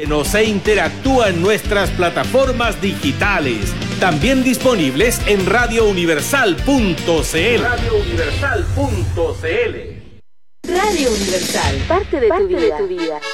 Se interactúa en nuestras plataformas digitales, también disponibles en radiouniversal.cl. Radio Universal, parte de tu vida.